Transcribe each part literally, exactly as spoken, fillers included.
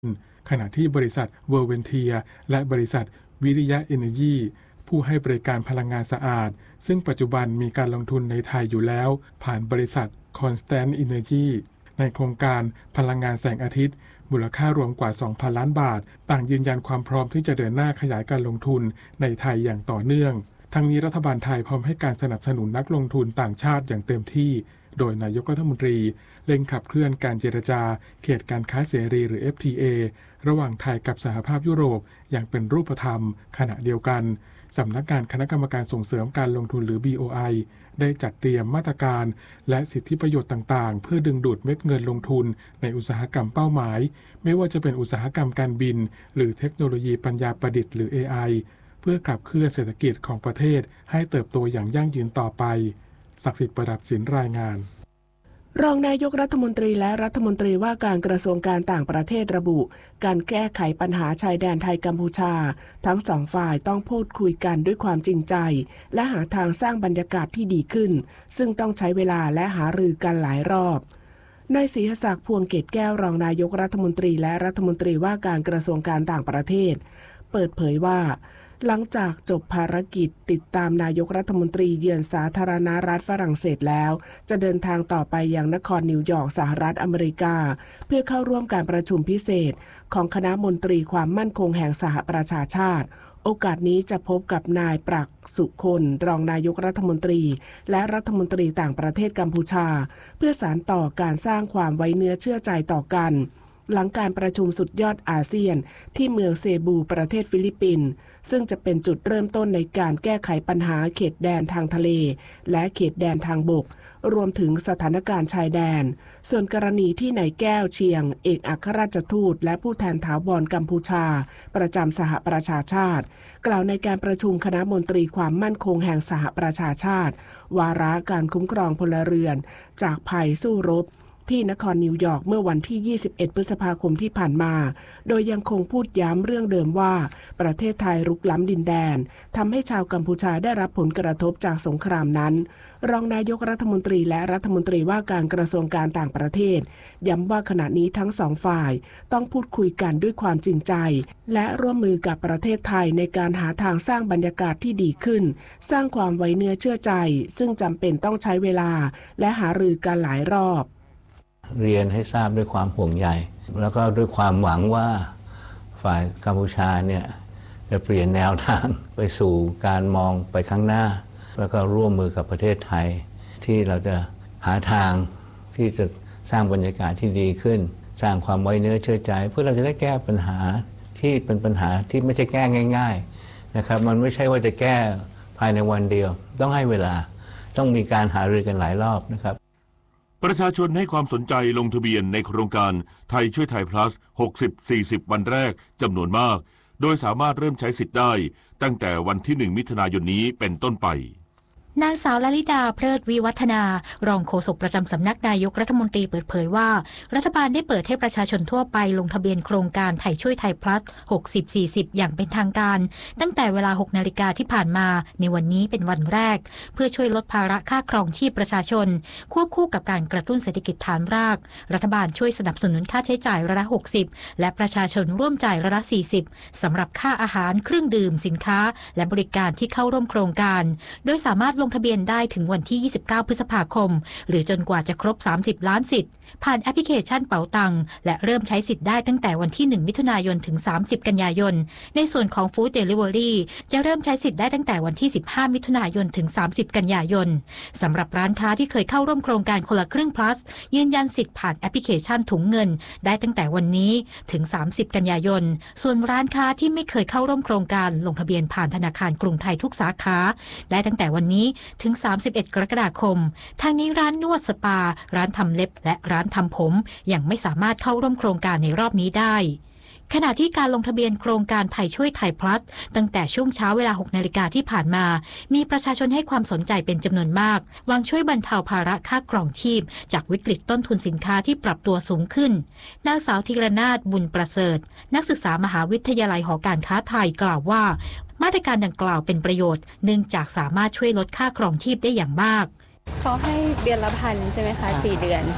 ขณะที่บริษัทเวอร์เวนเทียและบริษัทวิริยะเอเนจีผู้ให้บริการพลังงานสะอาดซึ่งปัจจุบันมีการลงทุนในไทยอยู่แล้วผ่านบริษัท Constant Energy ในโครงการพลังงานแสงอาทิตย์มูลค่ารวมกว่า สองพัน ล้านบาทต่างยืนยันความพร้อมที่จะเดินหน้าขยายการลงทุนในไทยอย่างต่อเนื่องทั้งนี้รัฐบาลไทยพร้อมให้การสนับสนุนนักลงทุนต่างชาติอย่างเต็มที่โดยนายกรัฐมนตรีเร่งขับเคลื่อนการเจรจาเขตการค้าเสรีหรือ เอฟ ที เอ ระหว่างไทยกับสหภาพยุโรปอย่างเป็นรูปธรรมขณะเดียวกันสำนักงานคณะกรรมการส่งเสริมการลงทุนหรือ บี โอ ไอ ได้จัดเตรียมมาตรการและสิทธิประโยชน์ต่างๆเพื่อดึงดูดเม็ดเงินลงทุนในอุตสาหกรรมเป้าหมายไม่ว่าจะเป็นอุตสาหกรรมการบินหรือเทคโนโลยีปัญญาประดิษฐ์หรือ เอ ไอ เพื่อขับเคลื่อนเศรษฐกิจของประเทศให้เติบโตอย่างยั่งยืนต่อไปศักดิ์สิทธิ์ประดับศิลป์รายงานรองนายกรัฐมนตรีและรัฐมนตรีว่าการกระทรวงการต่างประเทศระบุการแก้ไขปัญหาชายแดนไทยกัมพูชาทั้งสองฝ่ายต้องพูดคุยกันด้วยความจริงใจและหาทางสร้างบรรยากาศที่ดีขึ้นซึ่งต้องใช้เวลาและหารือกันหลายรอบนายศรีศักดิ์พวงเกตแก้วรองนายกรัฐมนตรีและรัฐมนตรีว่าการกระทรวงการต่างประเทศเปิดเผยว่าหลังจากจบภารกิจติดตามนายกรัฐมนตรีเยือนสาธารณรัฐฝรั่งเศสแล้วจะเดินทางต่อไปยังนครนิวยอร์กสหรัฐอเมริกาเพื่อเข้าร่วมการประชุมพิเศษของคณะมนตรีความมั่นคงแห่งสหประชาชาติโอกาสนี้จะพบกับนายปรักษ์สุคนรองนายกรัฐมนตรีและรัฐมนตรีต่างประเทศกัมพูชาเพื่อสานต่อการสร้างความไว้เนื้อเชื่อใจต่อกันหลังการประชุมสุดยอดอาเซียนที่เมืองเซบูประเทศฟิลิปปินส์ซึ่งจะเป็นจุดเริ่มต้นในการแก้ไขปัญหาเขตแดนทางทะเลและเขตแดนทางบกรวมถึงสถานการณ์ชายแดนส่วนกรณีที่นายแก้วเชียงเอกอัครราชทูตและผู้แทนถาวรกัมพูชาประจำสหประชาชาติกล่าวในการประชุมคณะมนตรีความมั่นคงแห่งสหประชาชาติวาระการคุ้มครองพลเรือนจากภัยสู้รบที่นครนิวยอร์กเมื่อวันที่ยี่สิบเอ็ดพฤษภาคมที่ผ่านมาโดยยังคงพูดย้ำเรื่องเดิมว่าประเทศไทยรุกล้ำดินแดนทำให้ชาวกัมพูชาได้รับผลกระทบจากสงครามนั้นรองนายกรัฐมนตรีและรัฐมนตรีว่าการกระทรวงการต่างประเทศย้ำว่าขณะนี้ทั้งสองฝ่ายต้องพูดคุยกันด้วยความจริงใจและร่วมมือกับประเทศไทยในการหาทางสร้างบรรยากาศที่ดีขึ้นสร้างความไว้เนื้อเชื่อใจซึ่งจำเป็นต้องใช้เวลาและหารือกันหลายรอบเรียนให้ทราบด้วยความห่วงใยแล้วก็ด้วยความหวังว่าฝ่ายกัมพูชาเนี่ยจะเปลี่ยนแนวทางไปสู่การมองไปข้างหน้าแล้วก็ร่วมมือกับประเทศไทยที่เราจะหาทางที่จะสร้างบรรยากาศที่ดีขึ้นสร้างความไว้เนื้อเชื่อใจเพื่อเราจะได้แก้ปัญหาที่เป็นปัญหาที่ไม่ใช่แก้ง่ายๆนะครับมันไม่ใช่ว่าจะแก้ภายในวันเดียวต้องให้เวลาต้องมีการหารือกันหลายรอบนะครับประชาชนให้ความสนใจลงทะเบียนในโครงการไทยช่วยไทย plus หกสิบ สี่สิบ วันแรกจำนวนมากโดยสามารถเริ่มใช้สิทธิ์ได้ตั้งแต่วันที่หนึ่งมิถุนายนนี้เป็นต้นไปนางสาวลลิดาเพลิดวิวัฒนารองโฆษกประจำสำนักนายกรัฐมนตรีเปิดเผยว่ารัฐบาลได้เปิดให้ประชาชนทั่วไปลงทะเบียนโครงการไทยช่วยไทย plus หกสิบ สี่สิบ อย่างเป็นทางการตั้งแต่เวลา หกนาฬิกาที่ผ่านมาในวันนี้เป็นวันแรกเพื่อช่วยลดภาระค่าครองชีพประชาชนควบคู่กับการกระตุ้นเศรษฐกิจฐานรากรัฐบาลช่วยสนับสนุนค่าใช้จ่ายร้อยละหกสิบและประชาชนร่วมจ่ายร้อยละสี่สิบสำหรับค่าอาหารเครื่องดื่มสินค้าและบริการที่เข้าร่วมโครงการโดยสามารถลงทะเบียนได้ถึงวันที่ยี่สิบเก้าพฤษภาคมหรือจนกว่าจะครบสามสิบล้านสิทธิ์ผ่านแอปพลิเคชันเป๋าตังและเริ่มใช้สิทธิ์ได้ตั้งแต่วันที่หนึ่งมิถุนายนถึงสามสิบกันยายนในส่วนของฟู้ดเดลิเวอรี่จะเริ่มใช้สิทธิ์ได้ตั้งแต่วันที่สิบห้ามิถุนายนถึงสามสิบกันยายนสำหรับร้านค้าที่เคยเข้าร่วมโครงการคนละครึ่ง plus ยืนยันสิทธิ์ผ่านแอปพลิเคชันถุงเงินได้ตั้งแต่วันนี้ถึงสามสิบกันยายนส่วนร้านค้าที่ไม่เคยเข้าร่วมโครงการลงทะเบียนผ่านธนาคารกรุงไทยทุกสาขาได้ตั้งแต่วันนี้ถึงสามสิบเอ็ดกรกฎาคมทางนี้ร้านนวดสปาร้านทำเล็บและร้านทำผมยังไม่สามารถเข้าร่วมโครงการในรอบนี้ได้ขณะที่การลงทะเบียนโครงการไทยช่วยไทย plus ตั้งแต่ช่วงเช้าเวลาหกนาฬิกาที่ผ่านมามีประชาชนให้ความสนใจเป็นจำนวนมากหวังช่วยบรรเทาภาระค่าครองชีพจากวิกฤตต้นทุนสินค้าที่ปรับตัวสูงขึ้นนางสาวธีรนาถบุญประเสริฐนักศึกษามหาวิทยาลัยหอการค้าไทยกล่าวว่ามาตรการดังกล่าวเป็นประโยชน์เนื่องจากสามารถช่วยลดค่าครองชีพได้อย่างมากเขาให้เดือนละพันใช่ไหมคะสี่เดือน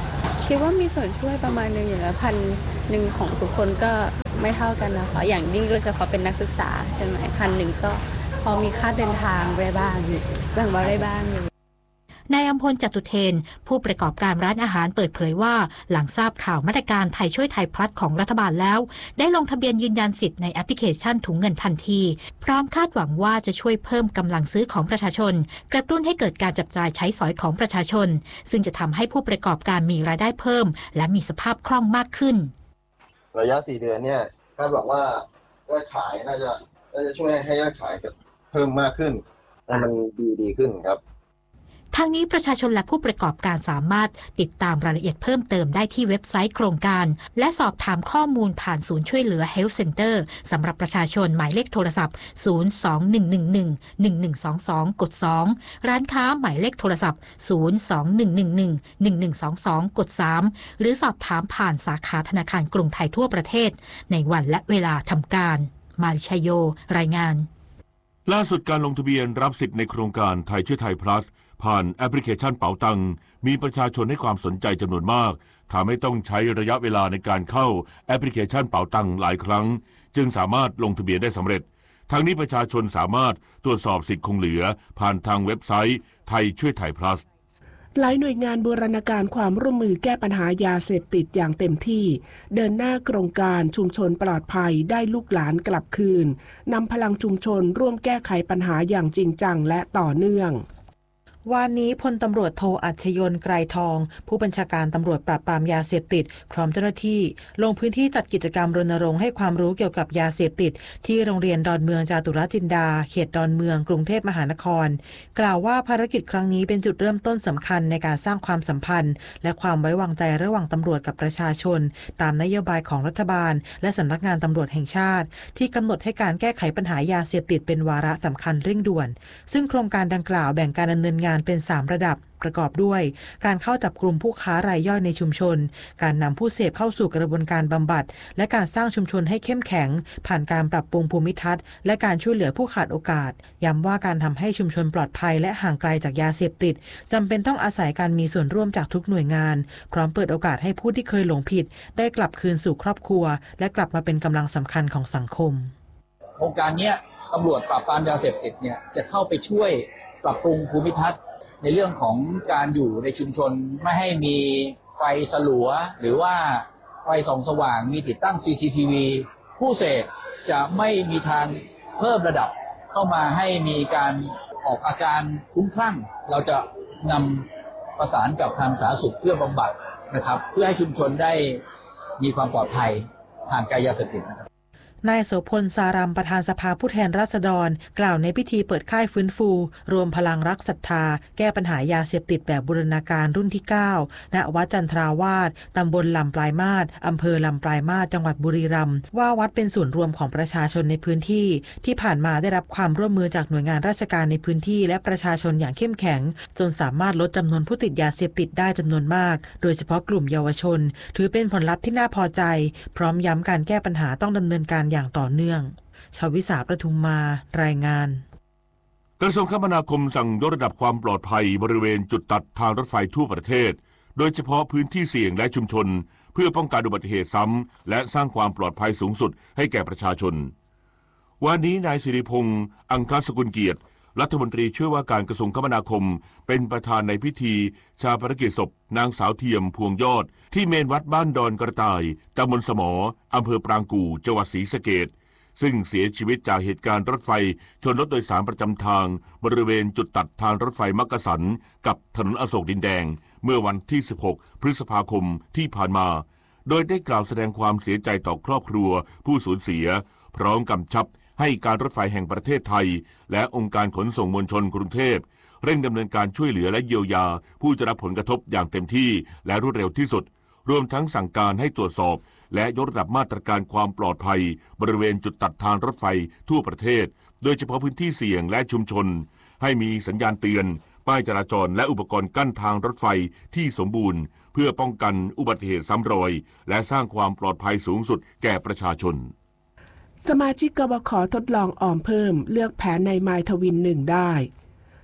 คิดว่ามีส่วนช่วยประมาณนึงอยู่แล้วพันหนึ่งของทุกคนก็ไม่เท่ากันนะคะอย่างยิ่งโดยเฉพาะเป็นนักศึกษาใช่ไหมพันหนึ่งก็พอมีค่าเดินทางได้บ้างแบ่งเบาได้บ้างอยู่นายอำพลจตุเทนผู้ประกอบการร้านอาหารเปิดเผยว่าหลังทราบข่าวมาตรการไทยช่วยไทยพลัสของรัฐบาลแล้วได้ลงทะเบียนยืนยันสิทธิ์ในแอปพลิเคชันถุงเงินทันทีพร้อมคาดหวังว่าจะช่วยเพิ่มกำลังซื้อของประชาชนกระตุ้นให้เกิดการจับจ่ายใช้สอยของประชาชนซึ่งจะทำให้ผู้ประกอบการมีรายได้เพิ่มและมีสภาพคล่องมากขึ้นระยะสี่เดือนเนี่ยคาดหวังว่ายอดขายน่าจะน่าจะช่วยให้ยอดขายเพิ่มมากขึ้นและมันดีดีขึ้นครับทางนี้ประชาชนและผู้ประกอบการสามารถติดตามรายละเอียดเพิ่มเติมได้ที่เว็บไซต์โครงการและสอบถามข้อมูลผ่านศูนย์ช่วยเหลือ Health Center สำหรับประชาชนหมายเลขโทรศัพท์ ศูนย์ สอง หนึ่ง หนึ่ง หนึ่ง หนึ่ง หนึ่ง สอง สอง กด สอง ร้านค้าหมายเลขโทรศัพท์ ศูนย์ สอง หนึ่ง หนึ่ง หนึ่ง หนึ่ง หนึ่ง สอง สอง กด สาม หรือสอบถามผ่านสาขาธนาคารกรุงไทยทั่วประเทศในวันและเวลาทำการมาริชโยรายงานล่าสุดการลงทะเบียนรับสิทธิ์ในโครงการไทยช่วยไทย plus ผ่านแอปพลิเคชันเป๋าตังมีประชาชนให้ความสนใจจำนวนมากทำให้ต้องใช้ระยะเวลาในการเข้าแอปพลิเคชันเป๋าตังหลายครั้งจึงสามารถลงทะเบียนได้สำเร็จทั้งนี้ประชาชนสามารถตรวจสอบสิทธิ์คงเหลือผ่านทางเว็บไซต์ไทยช่วยไทย plus หลายหน่วยงานบูรณาการความร่วมมือแก้ปัญหายาเสพติดอย่างเต็มที่เดินหน้าโครงการชุมชนปลอดภัยได้ลูกหลานกลับคืนนำพลังชุมชนร่วมแก้ไขปัญหาอย่างจริงจังและต่อเนื่องวันนี้พลตำรวจโทอัจฉยนต์ไกรทองผู้บัญชาการตำรวจปราบปรามยาเสพติดพร้อมเจ้าหน้าที่ลงพื้นที่จัดกิจกรรมรณรงค์ให้ความรู้เกี่ยวกับยาเสพติดที่โรงเรียนดอนเมืองจาตุรจินดาเขตดอนเมืองกรุงเทพมหานครกล่าวว่าภารกิจครั้งนี้เป็นจุดเริ่มต้นสำคัญในการสร้างความสัมพันธ์และความไว้วางใจระหว่างตำรวจกับประชาชนตามนโยบายของรัฐบาลและสำนักงานตำรวจแห่งชาติที่กำหนดให้การแก้ไขปัญหายาเสพติดเป็นวาระสำคัญเร่งด่วนซึ่งโครงการดังกล่าวแบ่งการดำเนินงานเป็นสามระดับประกอบด้วยการเข้าจับกลุ่มผู้ค้ารายย่อยในชุมชนการนำผู้เสพเข้าสู่กระบวนการบำบัดและการสร้างชุมชนให้เข้มแข็งผ่านการปรับปรุงภูมิทัศน์และการช่วยเหลือผู้ขาดโอกาสย้ำว่าการทำให้ชุมชนปลอดภัยและห่างไกลจากยาเสพติดจำเป็นต้องอาศัยการมีส่วนร่วมจากทุกหน่วยงานพร้อมเปิดโอกาสให้ผู้ที่เคยหลงผิดได้กลับคืนสู่ครอบครัวและกลับมาเป็นกำลังสำคัญของสังคมโครงการนี้ตำรวจปราบปรามยาเสพติดเนี่ยจะเข้าไปช่วยปรับปรุงภูมิทัศน์ในเรื่องของการอยู่ในชุมชนไม่ให้มีไฟสลัวหรือว่าไฟส่องสว่างมีติดตั้ง ซี ซี ที วี ผู้เสพจะไม่มีทางเพิ่มระดับเข้ามาให้มีการออกอาการคลุ้มคลั่งเราจะนำประสานกับทางสาธารณสุขเพื่อบำบัดนะครับเพื่อให้ชุมชนได้มีความปลอดภัยห่างไกลยาเสพติดนะครับนายโสพลสารัมประธานสภาผู้แทนราษฎรกล่าวในพิธีเปิดค่ายฟื้นฟูรวมพลังรักศรัทธาแก้ปัญหายาเสพติดแบบบูรณาการรุ่นที่เก้าณวัดจันทราวาสตำบลลำปลายมาศอำเภอลำปลายมาศจังหวัดบุรีรัมย์ว่าวัดเป็นศูนย์รวมของประชาชนในพื้นที่ที่ผ่านมาได้รับความร่วมมือจากหน่วยงานราชการในพื้นที่และประชาชนอย่างเข้มแข็งจนสามารถลดจำนวนผู้ติดยาเสพติดได้จำนวนมากโดยเฉพาะกลุ่มเยาวชนถือเป็นผลลัพธ์ที่น่าพอใจพร้อมย้ำการแก้ปัญหาต้องดำเนินการอย่างต่อเนื่องชวิสาประทุมมารายงานกระทรวงคมนาคมสั่งยกระดับความปลอดภัยบริเวณจุดตัดทางรถไฟทั่วประเทศโดยเฉพาะพื้นที่เสี่ยงและชุมชนเพื่อป้องกันอุบัติเหตุซ้ำและสร้างความปลอดภัยสูงสุดให้แก่ประชาชนวันนี้นายสิริพงษ์อังคสกุลเกียรติรัฐมนตรีช่วยว่าการกระทรวงคมนาคมเป็นประธานในพิธีชาปนกิจศพนางสาวเทียมพวงยอดที่เมนวัดบ้านดอนกระต่ายตำบลสมออำเภอปรางกู่จังหวัดศรีสะเกษซึ่งเสียชีวิตจากเหตุการณ์รถไฟชนรถโดยสารประจำทางบริเวณจุดตัดทางรถไฟมักกะสันกับถนนอโศกดินแดงเมื่อวันที่สิบหกพฤษภาคมที่ผ่านมาโดยได้กล่าวแสดงความเสียใจต่อครอบครัวผู้สูญเสียพร้อมกำชับให้การรถไฟแห่งประเทศไทยและองค์การขนส่งมวลชนกรุงเทพเร่งดำเนินการช่วยเหลือและเยียวยาผู้จะรับผลกระทบอย่างเต็มที่และรวดเร็วที่สุดรวมทั้งสั่งการให้ตรวจสอบและยกระดับมาตรการความปลอดภัยบริเวณจุดตัดทางรถไฟทั่วประเทศโดยเฉพาะพื้นที่เสี่ยงและชุมชนให้มีสัญญาณเตือนป้ายจราจรและอุปกรณ์กั้นทางรถไฟที่สมบูรณ์เพื่อป้องกันอุบัติเหตุซ้ำรอยและสร้างความปลอดภัยสูงสุดแก่ประชาชนสมาชิกกบข.ทดลองออมเพิ่มเลือกแผนในไมล์ทวินหนึ่งได้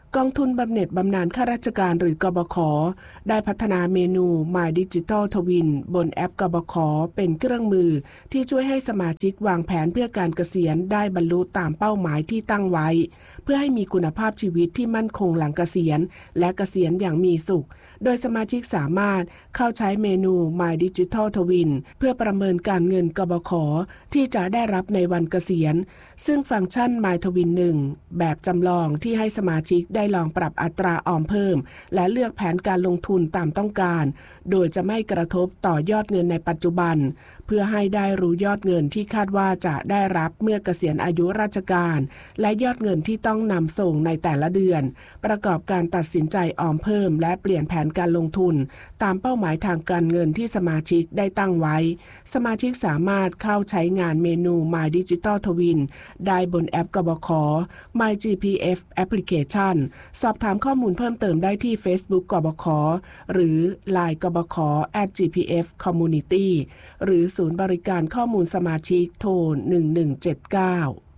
กองทุนบำเหน็จบำนาญข้าราชการหรือกบข.ได้พัฒนาเมนู My Digital Twin บนแอปกบข.เป็นเครื่องมือที่ช่วยให้สมาชิกวางแผนเพื่อการเกษียณได้บรรลุตามเป้าหมายที่ตั้งไว้เพื่อให้มีคุณภาพชีวิตที่มั่นคงหลังเกษียณและเกษียณอย่างมีสุขโดยสมาชิกสามารถเข้าใช้เมนู My Digital Twin เพื่อประเมินการเงินกบข.ที่จะได้รับในวันเกษียณซึ่งฟังก์ชัน My Twin หนึ่งแบบจำลองที่ให้สมาชิกได้ลองปรับอัตราออมเพิ่มและเลือกแผนการลงทุนตามต้องการโดยจะไม่กระทบต่อยอดเงินในปัจจุบันเพื่อให้ได้รู้ยอดเงินที่คาดว่าจะได้รับเมื่อเกษียณอายุราชการและยอดเงินที่ต้องนำส่งในแต่ละเดือนประกอบการตัดสินใจออมเพิ่มและเปลี่ยนแผนการลงทุนตามเป้าหมายทางการเงินที่สมาชิกได้ตั้งไว้สมาชิกสามารถเข้าใช้งานเมนู My Digital Twin ได้บนแอปกบข. My จี พี เอฟ Application สอบถามข้อมูลเพิ่มเติมได้ที่ Facebook กบข.หรือ ไลน์ กบข. แอท จี พี เอฟ Community หรือศูนย์บริการข้อมูลสมาชิกโทรหนึ่งหนึ่งเจ็ดเก้า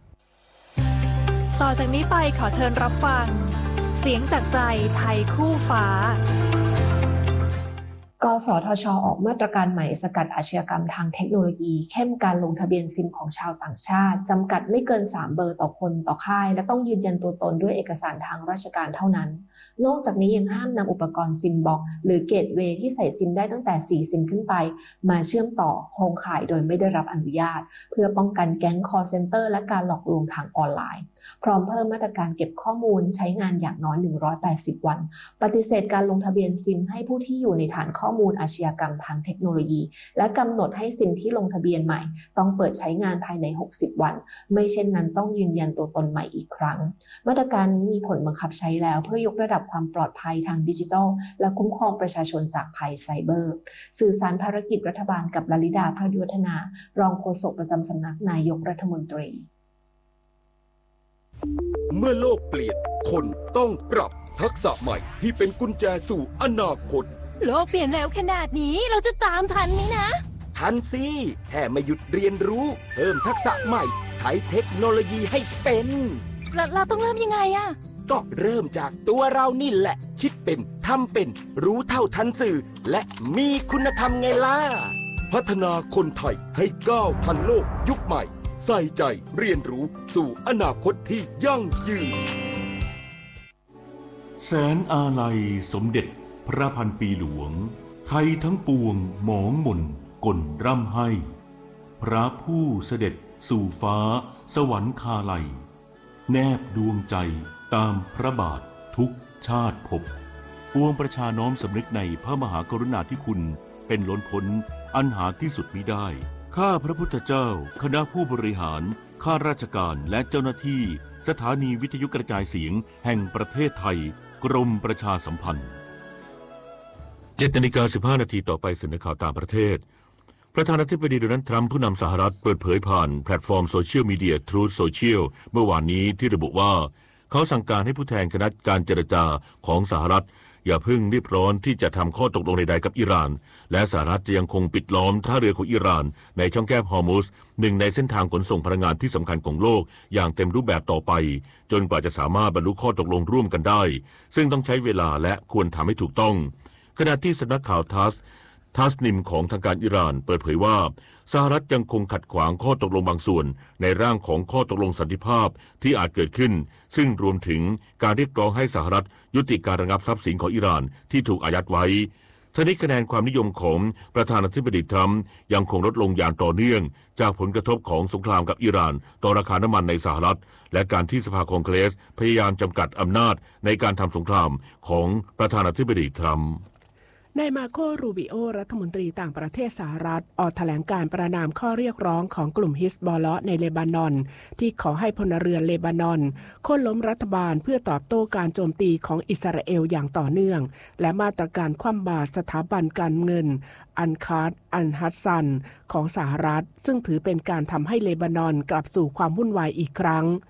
ต่อจากนี้ไปขอเชิญรับฟังเสียงจากใจไทยคู่ฟ้ากสทช.ออกมาตรการใหม่สกัดอาชญากรรมทางเทคโนโลยีเข้มการลงทะเบียนซิมของชาวต่างชาติจำกัดไม่เกินสามเบอร์ต่อคนต่อค่ายและต้องยืนยันตัวตนด้วยเอกสารทางราชการเท่านั้นนอกจากนี้ยังห้ามนำอุปกรณ์ซิมบ็อกซ์หรือเกตเวย์ที่ใส่ซิมได้ตั้งแต่สี่ซิมขึ้นไปมาเชื่อมต่อโครงข่ายโดยไม่ได้รับอนุญาตเพื่อป้องกันแก๊ง call center และการหลอกลวงทางออนไลน์พร้อมเพิ่มมาตรการเก็บข้อมูลใช้งานอย่างน้อยหนึ่งร้อยแปดสิบวันปฏิเสธการลงทะเบียนซิมให้ผู้ที่อยู่ในฐานข้อมูลอาชญากรรมทางเทคโนโลยีและกำหนดให้ซิมที่ลงทะเบียนใหม่ต้องเปิดใช้งานภายในหกสิบวันไม่เช่นนั้นต้องยืนยันตัวตนใหม่อีกครั้งมาตรการนี้มีผลบังคับใช้แล้วเพื่อยกระดับความปลอดภัยทางดิจิทัลและคุ้มครองประชาชนจากภัยไซเบอร์สื่อสารภารกิจรัฐบาลกับลลิดาพระยุทธนารองโฆษกประจำสำนักนายกรัฐมนตรีเมื่อโลกเปลี่ยนคนต้องปรับทักษะใหม่ที่เป็นกุญแจสู่อนาคตโลกเปลี่ยนเร็วขนาดนี้เราจะตามทันไหมนะทันสิแค่ไม่หยุดเรียนรู้เพิ่มทักษะใหม่ใช้เทคโนโลยีให้เป็นเราเราต้องเริ่มยังไงอะก็เริ่มจากตัวเรานี่แหละคิดเป็นทำเป็นรู้เท่าทันสื่อและมีคุณธรรมไงล่ะพัฒนาคนไทยให้ก้าวทันโลกยุคใหม่ใส่ใจเรียนรู้สู่อนาคตที่ยั่งยืนแสนอาลัยสมเด็จพระพันปีหลวงไทยทั้งปวงหมองหม่นก่นร่ำให้พระผู้เสด็จสู่ฟ้าสวรรคาลัยแนบดวงใจตามพระบาททุกชาติภพปวงประชาน้อมสำนึกในพระมหากรุณาธิคุณเป็นล้นพ้นอันหาที่สุดมิได้ข้าพระพุทธเจ้าคณะผู้บริหารข้าราชการและเจ้าหน้าที่สถานีวิทยุกระจายเสียงแห่งประเทศไทยกรมประชาสัมพันธ์เจ็ดนาฬิกาสิบห้านาทีต่อไปสื่อข่าวต่างประเทศประธานาธิบดีโดนัลด์ทรัมป์ผู้นำสหรัฐเปิดเผยผ่านแพลตฟอร์มโซเชียลมีเดีย Truth Social เมื่อวานนี้ที่ระบุว่าเขาสั่งการให้ผู้แทนคณะการเจรจาของสหรัฐอย่าเพิ่งรีบร้อนที่จะทำข้อตกลงใดๆกับอิหร่านและสหรัฐจะยังคงปิดล้อมท่าเรือของอิหร่านในช่องแคบฮอร์มุซหนึ่งในเส้นทางขนส่งพลังงานที่สำคัญของโลกอย่างเต็มรูปแบบต่อไปจนกว่าจะสามารถบรรลุข้อตกลงร่วมกันได้ซึ่งต้องใช้เวลาและควรทำให้ถูกต้องขณะที่สำนักข่าวทัสทัสนิมของทางการอิหร่านเปิดเผยว่าสหรัฐยังคงขัดขวางข้อตกลงบางส่วนในร่างของข้อตกลงสันติภาพที่อาจเกิดขึ้นซึ่งรวมถึงการเรียกร้องให้สหรัฐยุติการระงับทรัพย์สินของอิหร่านที่ถูกอายัดไว้ทั้งนี้คะแนนความนิยมของประธานาธิบดีทรัมป์ยังคงลดลงอย่างต่อเนื่องจากผลกระทบของสงครามกับอิหร่านต่อราคาน้ำมันในสหรัฐและการที่สภาคองเกรสพยายามจำกัดอำนาจในการทำสงครามของประธานาธิบดีทรัมป์นายมาโครูบิโอรัฐมนตรีต่างประเทศสหรัฐออกแถลงการประณามข้อเรียกร้องของกลุ่มฮิซบอลเลาะห์ในเลบานอนที่ขอให้พลเรือนเลบานอนโค่นล้มรัฐบาลเพื่อตอบโต้การโจมตีของอิสราเอลอย่างต่อเนื่องและมาตรการคว่ำบาตรสถาบันการเงินอันคาร์ดอันฮัสซันของสหรัฐซึ่งถือเป็นการทำให้เลบานอนกลับสู่ความวุ่นวายอีกครั้ง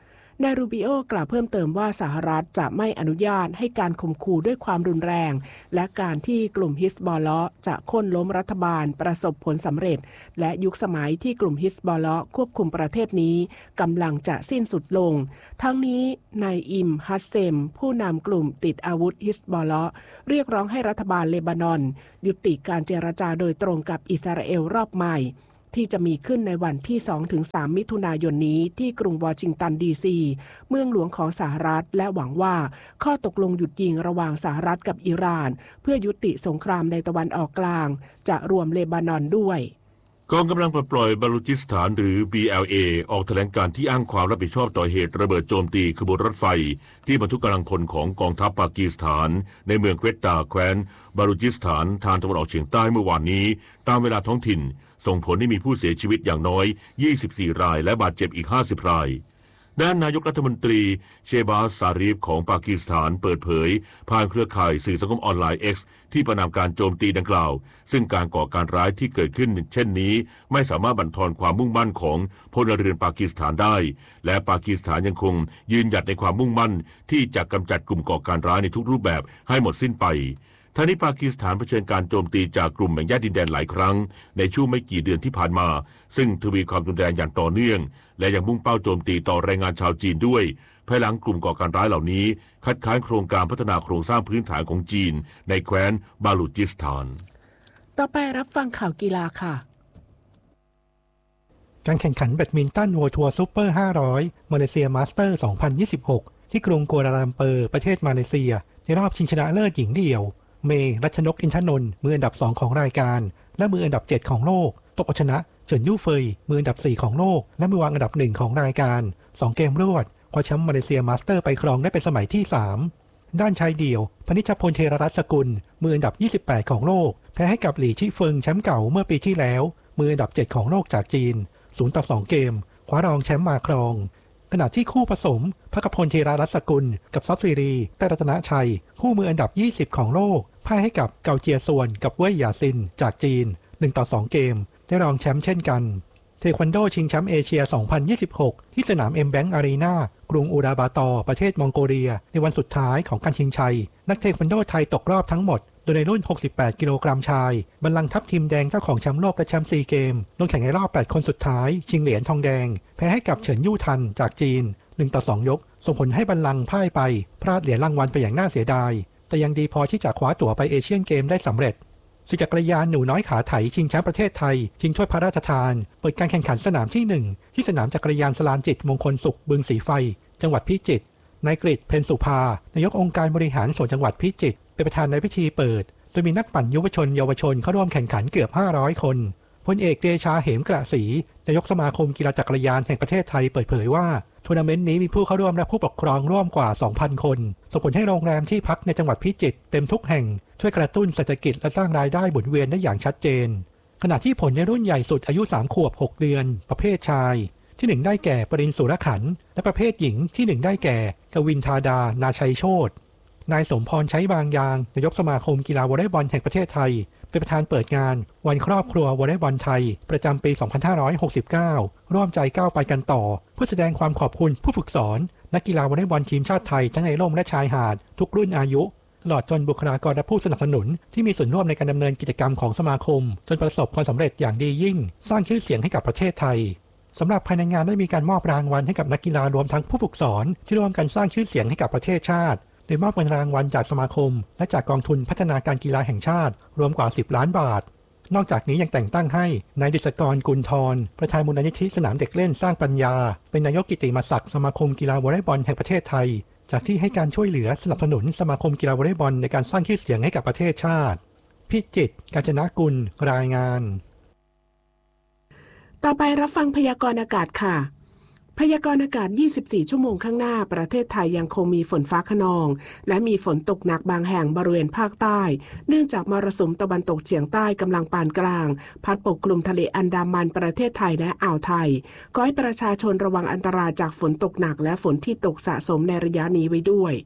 นายรูบิโอกล่าวเพิ่มเติมว่าสหรัฐจะไม่อนุญาตให้การข่มขู่ด้วยความรุนแรงและการที่กลุ่มฮิซบอลเลาะห์จะโค่นล้มรัฐบาลประสบผลสำเร็จและยุคสมัยที่กลุ่มฮิซบอลเลาะห์ควบคุมประเทศนี้กำลังจะสิ้นสุดลงทั้งนี้นายอิมฮัสเซมผู้นำกลุ่มติดอาวุธฮิซบอลเลาะห์เรียกร้องให้รัฐบาลเลบานอนยุติการเจรจาโดยตรงกับอิสราเอลรอบใหม่ที่จะมีขึ้นในวันที่ สองถึงสาม มิถุนายนนี้ที่กรุงวอชิงตันดีซีเมืองหลวงของสหรัฐและหวังว่าข้อตกลงหยุดยิงระหว่างสหรัฐกับอิหร่านเพื่อยุติสงครามในตะวันออกกลางจะรวมเลบานอนด้วยกองกำลังปลดปล่อยบาลูจิสถานหรือ บี แอล เอ ออกแถลงการที่อ้างความรับผิดชอบต่อเหตุระเบิดโจมตีขบวนรถไฟที่บรรทุกกำลังพลของกองทัพปากีสถานในเมืองเควตตาแคว้นบาลูจิสถานทางตะวันออกเฉียงใต้เมื่อวานนี้ตามเวลาท้องถิ่นส่งผลให้มีผู้เสียชีวิตอย่างน้อยยี่สิบสี่รายและบาดเจ็บอีกห้าสิบรายด้านนายกรัฐมนตรีเชบาสซารีฟของปากีสถานเปิดเผยผ่านเครือข่ายสื่อสังคมออนไลน์ X ที่ประนามการโจมตีดังกล่าวซึ่งการก่อการร้ายที่เกิดขึ้นเช่นนี้ไม่สามารถบั่นทอนความมุ่งมั่นของพลเรือนปากีสถานได้และปากีสถานยังคงยืนหยัดในความมุ่งมั่นที่จะกำจัดกลุ่มก่อการร้ายในทุกรูปแบบให้หมดสิ้นไปทั้งนี้ปากีสถานเผชิญการโจมตีจากกลุ่มแบ่งแยกดินแดนหลายครั้งในช่วงไม่กี่เดือนที่ผ่านมาซึ่งทวีความรุนแรงอย่างต่อเนื่องและยังมุ่งเป้าโจมตีต่อแรงงานชาวจีนด้วยภายหลังกลุ่มก่อการร้ายเหล่านี้คัดค้านโครงการพัฒนาโครงสร้างพื้นฐานของจีนในแคว้นบาลูจิสถานต่อไปรับฟังข่าวกีฬาค่ะการแข่งขันแบดมินตัน World Tour Super ห้าร้อยมาเลเซียมาสเตอร์ สองพันยี่สิบหกที่กรุงกัวลาลัมเปอร์ประเทศมาเลเซียในรอบชิงชนะเลิศหญิงเดี่ยวเมย์รัชนกอินทนนท์มืออันดับสองของรายการและมืออันดับเจ็ดของโลกตบเอาชนะเฉินยู่เฟยมืออันดับสี่ของโลกและมือวางอันดับหนึ่งของรายการสองเกมรวดคว้าแชมป์มาเลเซียมาสเตอร์ไปครองได้เป็นสมัยที่สามด้านชายเดี่ยวพนิชพลเทรรัตน์สกุลมืออันดับยี่สิบแปดของโลกแพ้ให้กับหลี่ชิ่เฟิงแชมป์เก่าเมื่อปีที่แล้วมืออันดับเจ็ดของโลกจากจีนศูนย์ต่อสองเกมคว้ารองแชมป์มาครองขณะที่คู่ผสมภคพลเทรารัตน์สกุลกับซอสวีรีแต่รัตนชัยคู่มืออันดับยี่สิบของโลกพ่ายให้กับเกาเจียซวนกับเว่ยหยาซินจากจีนหนึ่งต่อสองเกมได้รองแชมป์เช่นกันเทควันโดชิงแชมป์เอเชียสองพันยี่สิบหกที่สนามเอ็มแบงก์อารีนากรุงอูลาบาตอร์ประเทศมองโกเลียในวันสุดท้ายของการชิงชัยนักเทควันโดไทยตกรอบทั้งหมดโดยในรุ่นหกสิบแปดกิโลกรัมชายบัลลังก์ทัพทีมแดงเจ้าของแชมป์โลกและแชมป์ซีเกมลงแข่งในรอบแปดคนสุดท้ายชิงเหรียญทองแดงแพ้ให้กับเฉินยู่ทันจากจีนหนึ่งต่อสองยกส่งผลให้บัลลังก์พ่ายไปพลาดเหรียญรางวัลไปอย่างน่าเสียดายแต่ยังดีพอที่จะคว้าตั๋วไปเอเชียนเกมได้สำเร็จสุจักรยานหนูน้อยขาไถชิงแชมป์ประเทศไทยชิงถ้วยพระราชทานเปิดการแข่งขันสนามที่หนึ่งที่สนามจักรยานสลานจิตมงคลสุขบึงสีไฟจังหวัดพิจิตรนายกฤษเพ็ญสุภานายกองค์การบริหารส่วนจังหวัดพิจิตรเป็นประธานในพิธีเปิดโดยมีนักปั่นเยาวชนเยาวชนเข้าร่วมแข่งขันเกือบห้าร้อยคนพลเอกเดชาเหมกระศรีนายกสมาคมกีฬาจักรยานแห่งประเทศไทยเปิดเผยว่าทัวร์นาเมนต์นี้มีผู้เข้าร่วมและผู้ปกครองร่วมกว่า สองพัน คนส่งผลให้โรงแรมที่พักในจังหวัดพิจิตรเต็มทุกแห่งช่วยกระตุ้นเศรษฐกิจและสร้างรายได้หมุนเวียนได้อย่างชัดเจนขณะที่ผลในรุ่นใหญ่สุดอายุสามขวบหกเดือนประเภทชายที่หนึ่งได้แก่ปริญสุรขันธ์และประเภทหญิงที่หนึ่งได้แก่กวินธาดานาชัยโชตินายสมพรใช้บางยางนายกสมาคมกีฬาวอลเลย์บอลแห่งประเทศไทยเป็นประธานเปิดงานวันครอบครัววอลเลย์บอลไทยประจำปีสองพันห้าร้อยหกสิบเก้าร่วมใจก้าวไปกันต่อเพื่อแสดงความขอบคุณผู้ฝึกสอนนักกีฬาวอลเลย์บอลทีมชาติไทยทั้งในร่มและชายหาดทุกรุ่นอายุตลอดจนบุคลากรและผู้สนับสนุนที่มีส่วนร่วมในการดำเนินกิจกรรมของสมาคมจนประสบความสำเร็จอย่างดียิ่งสร้างชื่อเสียงให้กับประเทศไทยสำหรับภายในงานได้มีการมอบรางวัลให้กับนักกีฬารวมทั้งผู้ฝึกสอนที่ร่วมกันสร้างชื่อเสียงให้กับประเทศชาติโดยมอบเงินรางวัลจากสมาคมและจากกองทุนพัฒนาการกีฬาแห่งชาติรวมกว่าสิบล้านบาทนอกจากนี้ยังแต่งตั้งให้นายดิษกรกุลทรประธานมูลนิธิสนามเด็กเล่นสร้างปัญญาเป็นนายกกิตติมศักดิ์สมาคมกีฬาวอลเลย์บอลแห่งประเทศไทยจากที่ให้การช่วยเหลือสนับสนุนสมาคมกีฬาวอลเลย์บอลในการสร้างชื่อเสียงให้กับประเทศชาติพิจิตร กาญจนกุลรายงานต่อไปรับฟังพยากรณ์อากาศค่ะพยากรณ์อากาศยี่สิบสี่ชั่วโมงข้างหน้าประเทศไทยยังคงมีฝนฟ้าคะนองและมีฝนตกหนักบางแห่งบริเวณภาคใต้เนื่องจากมรสุมตะวันตกเฉียงใต้กำลังปานกลางพัดปกคลุมทะเลอันดามันประเทศไทยและอ่าวไทยขอให้ประชาชนระวังอันตรายจากฝนตกหนักและฝนที่ตกสะสมในระยะนี้ไว้ด้วย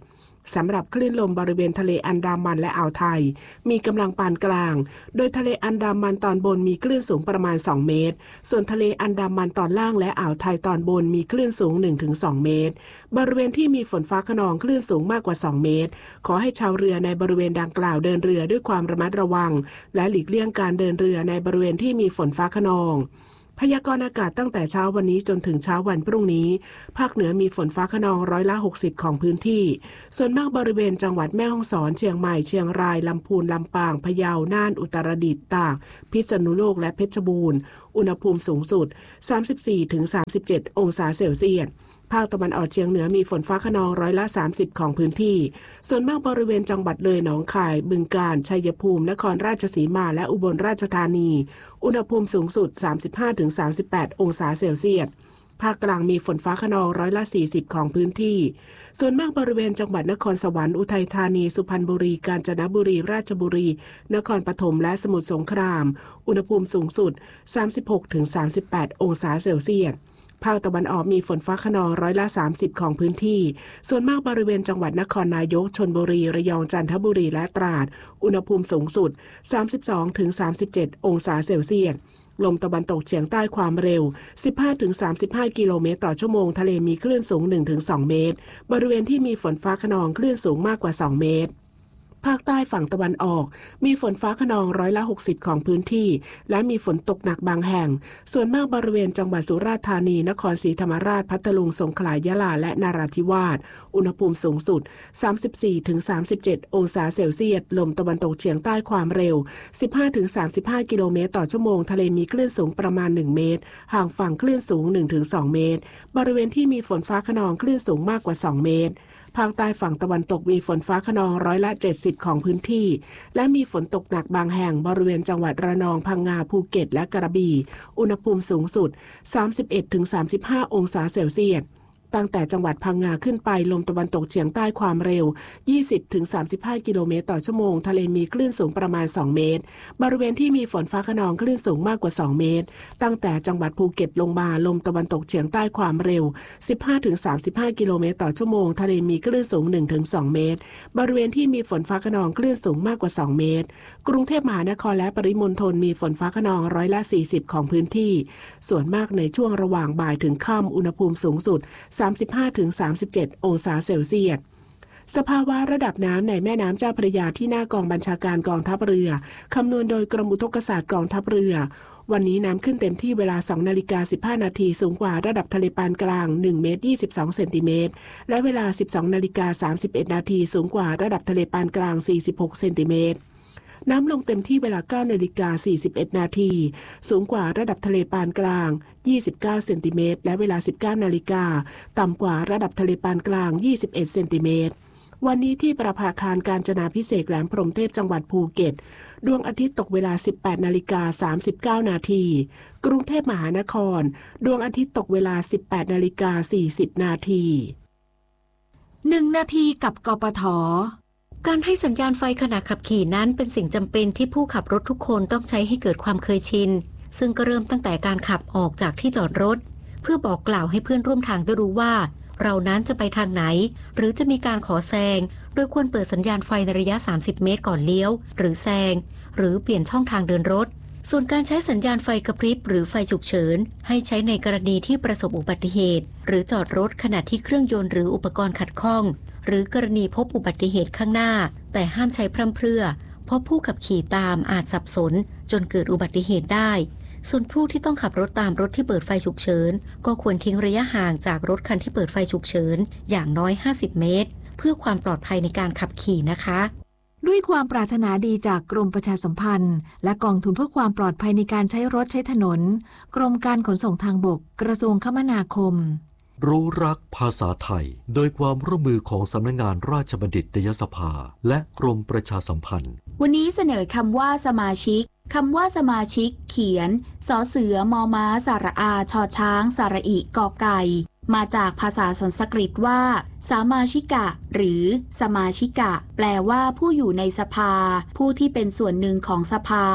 สำหรับคลื่นลมบริเวณทะเลอันดามันและอ่าวไทยมีกำลังปานกลางโดยทะเลอันดามันตอนบนมีคลื่นสูงประมาณสองเมตรส่วนทะเลอันดามันตอนล่างและอ่าวไทยตอนบนมีคลื่นสูง หนึ่งถึงสอง เมตรบริเวณที่มีฝนฟ้าคะนองคลื่นสูงมากกว่าสองเมตรขอให้ชาวเรือในบริเวณดังกล่าวเดินเรือด้วยความระมัดระวังและหลีกเลี่ยงการเดินเรือในบริเวณที่มีฝนฟ้าคะนองพยากรณ์อากาศตั้งแต่เช้าวันนี้จนถึงเช้าวันพรุ่งนี้ภาคเหนือมีฝนฟ้าคะนองร้อยละหกสิบของพื้นที่ส่วนมากบริเวณจังหวัดแม่ฮ่องสอนเชียงใหม่เชียงรายลำพูนลำปางพะเยาน่านอุตรดิตถ์ตากพิษณุโลกและเพชรบูรณ์อุณหภูมิสูงสุด สามสิบสี่ถึงสามสิบเจ็ด องศาเซลเซียสภาคตะวันออกเฉียงเหนือมีฝนฟ้าคะนองร้อยละสามสิบของพื้นที่ส่วนมากบริเวณจังหวัดเลยหนองคายบึงกาฬชัยภูมินครราชสีมาและอุบลราชธานีอุณหภูมิสูงสุด สามสิบห้าถึงสามสิบแปด องศาเซลเซียสภาคกลางมีฝนฟ้าคะนองร้อยละสี่สิบของพื้นที่ส่วนมากบริเวณจังหวัดนครสวรรค์อุทัยธานีสุพรรณบุรีกาญจนบุรีราชบุรีนครปฐมและสมุทรสงครามอุณหภูมิสูงสุด สามสิบหกถึงสามสิบแปด องศาเซลเซียสภาคตะวันออกมีฝนฟ้าคะนองร้อยละสามสิบของพื้นที่ส่วนมากบริเวณจังหวัดนครนายกชลบุรีระยองจันทบุรีและตราดอุณหภูมิสูงสุด สามสิบสองถึงสามสิบเจ็ด องศาเซลเซียสลมตะวันตกเฉียงใต้ความเร็ว สิบห้าถึงสามสิบห้า กิโลเมตรต่อชั่วโมงทะเลมีคลื่นสูง หนึ่งถึงสอง เมตรบริเวณที่มีฝนฟ้าคะนองคลื่นสูงมากกว่าสองเมตรภาคใต้ฝั่งตะวันออกมีฝนฟ้าคะนองร้อยละหกสิบของพื้นที่และมีฝนตกหนักบางแห่งส่วนมากบริเวณจังหวัดสุราษฎร์ธานีนครศรีธรรมราชพัทลุงสงขลายะลาและนราธิวาสอุณหภูมิสูงสุด สามสิบสี่ถึงสามสิบเจ็ด องศาเซลเซียสลมตะวันตกเฉียงใต้ความเร็ว สิบห้าถึงสามสิบห้า กิโลเมตรต่อชั่วโมงทะเลมีคลื่นสูงประมาณหนึ่งเมตรห่างฝั่งคลื่นสูง หนึ่งถึงสอง เมตรบริเวณที่มีฝนฟ้าคะนองคลื่นสูงมากกว่าสองเมตรภาคใต้ฝั่งตะวันตกมีฝนฟ้าคะนองร้อยละเจ็ดสิบของพื้นที่และมีฝนตกหนักบางแห่งบริเวณจังหวัดระนองพังงาภูเก็ตและกระบี่อุณหภูมิสูงสุด สามสิบเอ็ดถึงสามสิบห้า องศาเซลเซียสตั้งแต่จังหวัดพังงาขึ้นไปลมตะวันตกเฉียงใต้ความเร็ว ยี่สิบถึงสามสิบห้า กิโลเมตรต่อชั่วโมงทะเลมีคลื่นสูงประมาณสองเมตรบริเวณที่มีฝนฟ้าคะนองคลื่นสูงมากกว่าสองเมตรตั้งแต่จังหวัดภูเก็ตลงมาลมตะวันตกเฉียงใต้ความเร็ว สิบห้าถึงสามสิบห้า กิโลเมตรต่อชั่วโมงทะเลมีคลื่นสูง หนึ่งถึงสอง เมตรบริเวณที่มีฝนฟ้าคะนองคลื่นสูงมากกว่าสองเมตรกรุงเทพมหานครและปริมณฑลมีฝนฟ้าคะนองร้อยละสี่สิบของพื้นที่ส่วนมากในช่วงระหว่างบ่ายถึงค่ำอุณหภูมิสูงสุด สามสิบห้าถึงสามสิบเจ็ด องศาเซลเซียสสภาวะระดับน้ำในแม่น้ำเจ้าพระยาที่หน้ากองบัญชาการกองทัพเรือคำนวณโดยกรมอุทกศาสตร์กองทัพเรือวันนี้น้ำขึ้นเต็มที่เวลา สองนาฬิกาสิบห้า นาทีสูงกว่าระดับทะเลปานกลาง หนึ่งเมตรยี่สิบสองเซนติเมตรและเวลา สิบสองนาฬิกาสามสิบเอ็ด นาทีสูงกว่าระดับทะเลปานกลางสี่สิบหกเซนติเมตรน้ำลงเต็มที่เวลา เก้านาฬิกาสี่สิบเอ็ด นาทีสูงกว่าระดับทะเลปานกลางยี่สิบเก้าเซนติเมตรและเวลา สิบเก้านาฬิกาต่ำกว่าระดับทะเลปานกลางยี่สิบเอ็ดเซนติเมตรวันนี้ที่ประภาคารกาญจนาภิเษกแหลมพรหมเทพจังหวัดภูเก็ตดวงอาทิตย์ตกเวลา สิบแปดนาฬิกาสามสิบเก้า นาทีกรุงเทพมหานครดวงอาทิตย์ตกเวลา สิบแปดนาฬิกาสี่สิบ นาทีหนึ่งนาทีกับกปท. การให้สัญญาณไฟขณะขับขี่นั้นเป็นสิ่งจำเป็นที่ผู้ขับรถทุกคนต้องใช้ให้เกิดความเคยชินซึ่งก็เริ่มตั้งแต่การขับออกจากที่จอดรถเพื่อบอกกล่าวให้เพื่อนร่วมทางได้รู้ว่าเรานั้นจะไปทางไหนหรือจะมีการขอแซงโดยควรเปิดสัญญาณไฟในระยะสามสิบเมตรก่อนเลี้ยวหรือแซงหรือเปลี่ยนช่องทางเดินรถส่วนการใช้สัญญาณไฟกระพริบหรือไฟฉุกเฉินให้ใช้ในกรณีที่ประสบอุบัติเหตุหรือจอดรถขณะที่เครื่องยนต์หรืออุปกรณ์ขัดข้องหรือกรณีพบอุบัติเหตุข้างหน้าแต่ห้ามใช้พร่ำเพรื่อเพราะผู้ขับขี่ตามอาจสับสนจนเกิดอุบัติเหตุได้ส่วนผู้ที่ต้องขับรถตามรถที่เปิดไฟฉุกเฉินก็ควรทิ้งระยะห่างจากรถคันที่เปิดไฟฉุกเฉินอย่างน้อยห้าสิบเมตรเพื่อความปลอดภัยในการขับขี่นะคะด้วยความปรารถนาดีจากกรมประชาสัมพันธ์และกองทุนเพื่อความปลอดภัยในการใช้รถใช้ถนนกรมการขนส่งทางบกกระทรวงคมนาคมรู้รักภาษาไทยโดยความร่วมมือของสำนักงานราชบัณฑิตยสภาและกรมประชาสัมพันธ์วันนี้เสนอคำว่าสมาชิกคำว่าสมาชิกเขียนสอเสือมอม้าสระอาชอช้างสระอิกอไก่มาจากภาษาสันสกฤตว่าสามาชิกะหรือสมาชิกะแปลว่าผู้อยู่ในสภาผู้ที่เป็นส่วนหนึ่งของสภา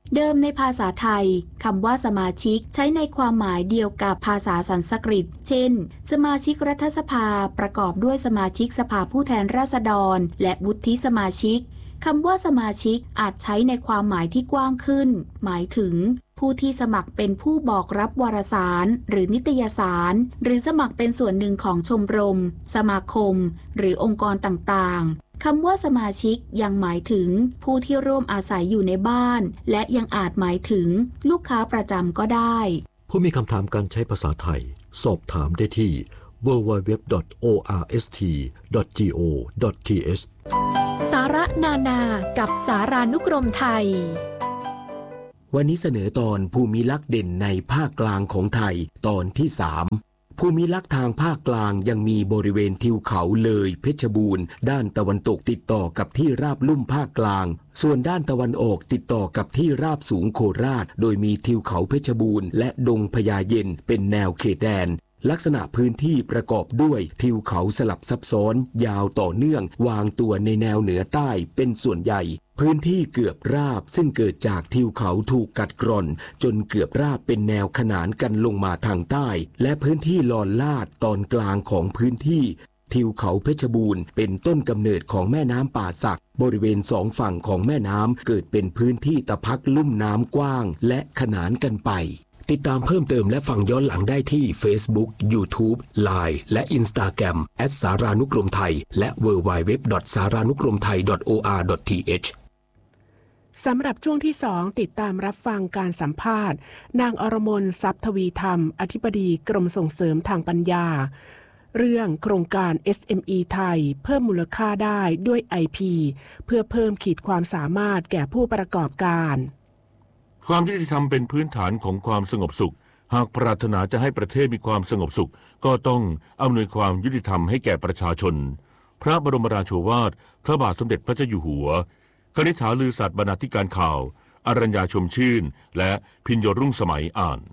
เดิมในภาษาไทยคำว่าสมาชิกใช้ในความหมายเดียวกับภาษาสันสกฤตเช่นสมาชิกรัฐสภาประกอบด้วยสมาชิกสภาผู้แทนราษฎรและวุฒิสมาชิกคำว่าสมาชิกอาจใช้ในความหมายที่กว้างขึ้นหมายถึงผู้ที่สมัครเป็นผู้บอกรับวารสารหรือนิตยสารหรือสมัครเป็นส่วนหนึ่งของชมรมสมาคมหรือองค์กรต่างๆคำว่าสมาชิกยังหมายถึงผู้ที่ร่วมอาศัยอยู่ในบ้านและยังอาจหมายถึงลูกค้าประจำก็ได้ผู้มีคำถามการใช้ภาษาไทยสอบถามได้ที่ ดับเบิลยู ดับเบิลยู ดับเบิลยู ดอท โอ อาร์ เอส ที ดอท จี โอ ดอท ที เอชสาระนานากับสารานุกรมไทยวันนี้เสนอตอนภูมิลักษณ์เด่นในภาคกลางของไทยตอนที่สามภูมิลักษณ์ทางภาคกลางยังมีบริเวณทิวเขาเลยเพชรบูรณ์ด้านตะวันตกติดต่อกับที่ราบลุ่มภาคกลางส่วนด้านตะวันออกติดต่อกับที่ราบสูงโคราชโดยมีทิวเขาเพชรบูรณ์และดงพญาเย็นเป็นแนวเขตแดนลักษณะพื้นที่ประกอบด้วยทิวเขาสลับซับซ้อนยาวต่อเนื่องวางตัวในแนวเหนือใต้เป็นส่วนใหญ่พื้นที่เกือบราบซึ่งเกิดจากทิวเขาถูกกัดกร่อนจนเกือบราบเป็นแนวขนานกันลงมาทางใต้และพื้นที่ลอนลาดตอนกลางของพื้นที่ทิวเขาเพชรบูรณ์เป็นต้นกำเนิดของแม่น้ำป่าสักบริเวณสองฝั่งของแม่น้ำเกิดเป็นพื้นที่ตะพักลุ่มน้ำกว้างและขนานกันไปติดตามเพิ่มเติมและฟังย้อนหลังได้ที่ Facebook, YouTube, ไลน์ และ Instagram แอท สารานุกรมไทยและ ดับเบิลยู ดับเบิลยู ดับเบิลยู ดอท สารานุกรมไทย ดอท โอ อาร์ ดอท ที เอชสำหรับช่วงที่สองติดตามรับฟังการสัมภาษณ์นางอรมน ทรัพย์ทวีธรรมอธิบดีกรมส่งเสริมทางปัญญาเรื่องโครงการ เอส เอ็ม อี ไทยเพิ่มมูลค่าได้ด้วย ไอ พี เพื่อเพิ่มขีดความสามารถแก่ผู้ประกอบการความยุติธรรมเป็นพื้นฐานของความสงบสุขหากปรารถนาจะให้ประเทศมีความสงบสุขก็ต้องอำนวยความยุติธรรมให้แก่ประชาชนพระบรมราโชวาทพระบาทสมเด็จพระเจ้าอยู่หัวคณิษฐาลือสัตย์บรรณาธิการข่าวอรัญญาชมชื่นและพิญโยรุ่งสมัยอ่าน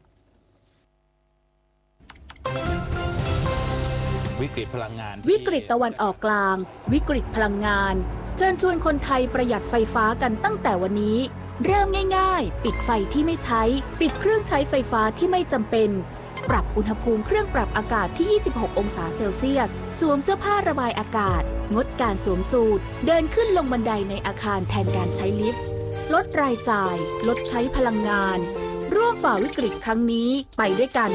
วิกฤตพลังงานวิกฤตตะวันออกกลางวิกฤตพลังงานเชิญชวนคนไทยประหยัดไฟฟ้ากันตั้งแต่วันนี้เริ่มง่ายๆปิดไฟที่ไม่ใช้ปิดเครื่องใช้ไฟฟ้าที่ไม่จำเป็นปรับอุณหภูมิเครื่องปรับอากาศที่ยี่สิบหกองศาเซลเซียสสวมเสื้อผ้าระบายอากาศงดการสวมสูทเดินขึ้นลงบันไดในอาคารแทนการใช้ลิฟต์ลดรายจ่ายลดใช้พลังงานร่วมฝ่าวิกฤตครั้งนี้ไปด้วยกัน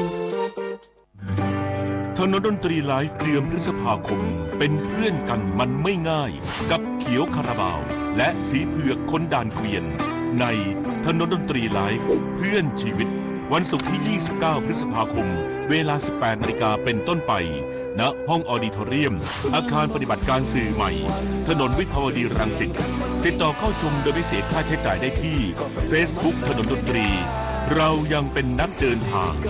ถนนดนตรีไลฟ์เดือนพฤษภาคมเป็นเพื่อนกันมันไม่ง่ายกับเขียวคาราบาวและสีเผือกคนด่านเกวียนในถนนดนตรีไลฟ์เพื่อนชีวิตวันศุกร์ที่ยี่สิบเก้าพฤษภาคมเวลา สิบแปดนาฬิกาเป็นต้นไปณห้องออดิทอเรียมอาคารปฏิบัติการสื่อใหม่ถนนวิภาวดีรังสิตติดต่อเข้าชมโดยไม่เสียค่าใช้จ่ายได้ที่ Facebook ถนนดนตรีเรายังเป็นนักเดินทาง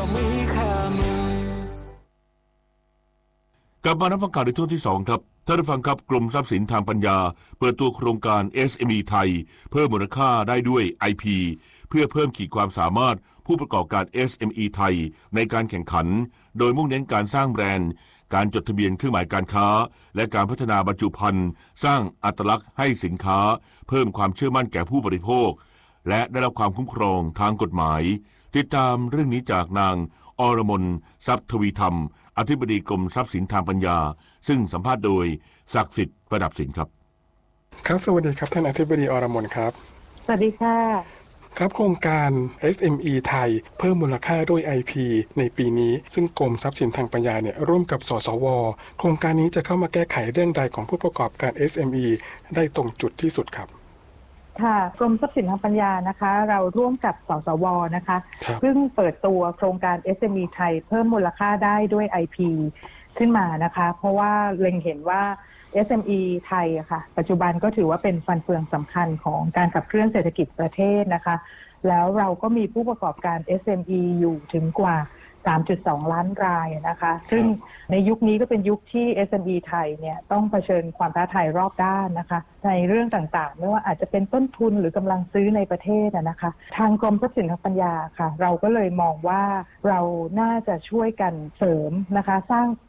กลับมารับฟังข่าวในช่วงที่สองครับท่านผู้ฟังครับกรมทรัพย์สินทางปัญญาเปิดตัวโครงการ เอส เอ็ม อี ไทยเพิ่มมูลค่าได้ด้วย ไอ พี เพื่อเพิ่มขีดความสามารถผู้ประกอบการ เอส เอ็ม อี ไทยในการแข่งขันโดยมุ่งเน้นการสร้างแบรนด์การจดทะเบียนเครื่องหมายการค้าและการพัฒนาบรรจุภัณฑ์สร้างอัตลักษณ์ให้สินค้าเพิ่มความเชื่อมั่นแก่ผู้บริโภคและได้รับความคุ้มครองทางกฎหมายติดตามเรื่องนี้จากนางอรมน ทรัพย์ทวีธรรมอธิบดีกรมทรัพย์สินทางปัญญาซึ่งสัมภาษณ์โดยศักดิ์สิทธิ์ประดับสินครับครับสวัสดีครับท่านอธิบดีอรมนครับสวัสดีค่ะครับโครงการ เอส เอ็ม อี ไทยเพิ่มมูลค่าด้วย ไอ พี ในปีนี้ซึ่งกรมทรัพย์สินทางปัญญาเนี่ยร่วมกับสสวโครงการนี้จะเข้ามาแก้ไขเรื่องใดของผู้ประกอบการ เอส เอ็ม อี ได้ตรงจุดที่สุดครับค่ะกรมทรัพย์สินทางปัญญานะคะเราร่วมกับสสวนะคะเพิ่งเปิดตัวโครงการ เอส เอ็ม อี ไทยเพิ่มมูลค่าได้ด้วย ไอ พี ขึ้นมานะคะเพราะว่าเล็งเห็นว่า เอส เอ็ม อี ไทยอะค่ะปัจจุบันก็ถือว่าเป็นฟันเฟืองสำคัญของการขับเคลื่อนเศรษฐกิจประเทศนะคะแล้วเราก็มีผู้ประกอบการ เอส เอ็ม อี อยู่ถึงกว่า สามจุดสอง ล้านรายนะคะซึ่งในยุคนี้ก็เป็นยุคที่ เอส เอ็ม อี ไทยเนี่ยต้องเผชิญความท้าทายรอบด้านนะคะในเรื่องต่างๆไม่ว่าอาจจะเป็นต้นทุนหรือกำลังซื้อในประเทศนะคะทางกรมทรัพย์สินทางปัญญาค่ะเราก็เลยมองว่าเราน่าจะช่วยกันเสริมนะคะสร้าง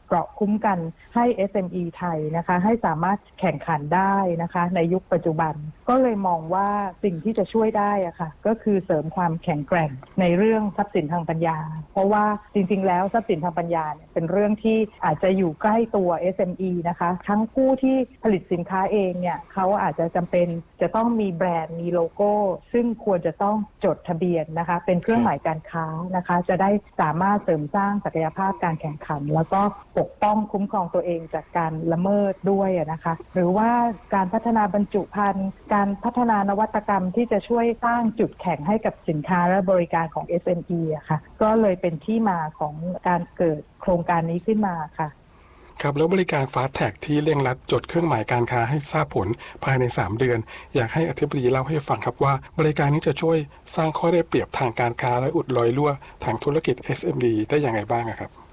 เกราะคุ้มกันให้ เอส เอ็ม อี ไทยนะคะให้สามารถแข่งขันได้นะคะในยุคปัจจุบันก็เลยมองว่าสิ่งที่จะช่วยได้อะค่ะก็คือเสริมความแข็งแกร่งในเรื่องทรัพย์สินทางปัญญาเพราะว่าจริงๆแล้วทรัพย์สินทางปัญญาเนี่ยเป็นเรื่องที่อาจจะอยู่ใกล้ตัว เอส เอ็ม อี นะคะทั้งผู้ที่ผลิตสินค้าเองเนี่ยเขาอาจจะจำเป็นจะต้องมีแบรนด์มีโลโก้ซึ่งควรจะต้องจดทะเบียนนะคะเป็นเครื่องหมายการค้านะคะจะได้สามารถเสริมสร้างศักยภาพการแข่งขันแล้วก็ปกป้องคุ้มครองตัวเองจากการละเมิดด้วยนะคะหรือว่าการพัฒนาบรรจุภัณฑ์การพัฒนานวัตกรรมที่จะช่วยสร้างจุดแข็งให้กับสินค้าและบริการของ เอส เอ็ม อี อะค่ะก็เลยเป็นที่มาของการเกิดโครงการนี้ขึ้นมาค่ะครับแล้วบริการฟาสต์แท็กที่เร่งรัดจดเครื่องหมายการค้าให้ทราบผลภายในสามเดือนอยากให้อธิบดีเล่าให้ฟังครับว่าบริการนี้จะช่วยสร้างข้อได้เปรียบทางการค้าและอุดรอยรั่วทางธุรกิจ เอส เอ็ม อี ได้อย่างไรบ้างครับ